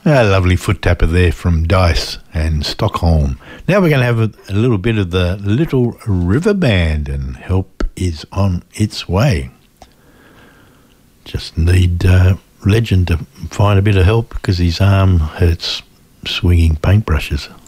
A lovely foot tapper there from Dice and Stockholm. Now we're going to have a little bit of the Little River Band, and Help is on its way. Just need Legend to find a bit of help because his arm hurts swinging paintbrushes.